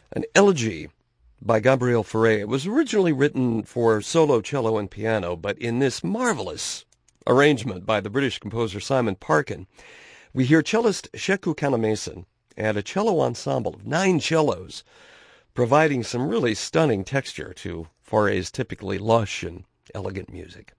An elegy by Gabriel Fauré. It was originally written for solo cello and piano, but in this marvelous arrangement by the British composer Simon Parkin, we hear cellist Sheku Kannamason and a cello ensemble of 9 cellos, providing some really stunning texture to Fauré's typically lush and elegant music.